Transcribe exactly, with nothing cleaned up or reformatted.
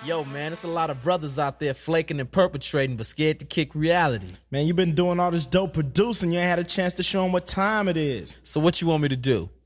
Yo, man, there's a lot of brothers out there flaking and perpetrating but scared to kick reality. Man, you been doing all this dope producing. You ain't had a chance to show them what time it is. So what you want me to do?